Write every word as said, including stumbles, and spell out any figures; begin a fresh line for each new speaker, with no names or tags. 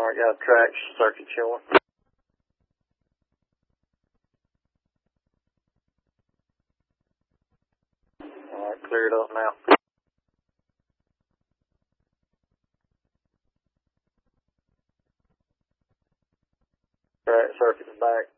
All right, got a track circuit showing. All right, clear it up now. Track circuit's back.